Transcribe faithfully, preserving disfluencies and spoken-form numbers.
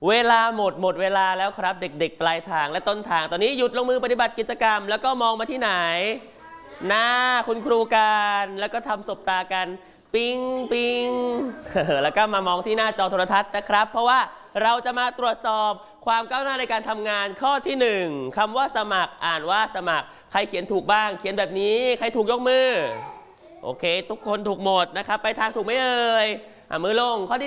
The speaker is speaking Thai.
เวลาหมดหมดเวลาแล้วครับเด็กๆปลายทางและต้นทางตอนนี้หยุดลงมือปฏิบัติกิจกรรมแล้วก็มองมาที่ไหนหน้าคุณครูกันแล้วก็ทำสบตากันปิ๊งปิ๊ง แล้วก็มามองที่หน้าจอโทรทัศน์นะครับเพราะว่าเราจะมาตรวจสอบความก้าวหน้าในการทำงานข้อที่หนึ่งคำว่าสมัครอ่านว่าสมัครใครเขียนถูกบ้างเขียนแบบนี้ใครถูกยกมือโอเคทุกคนถูกหมดนะครับไปทางถูกไหมเอ่ยอ่ะมือลงข้อที่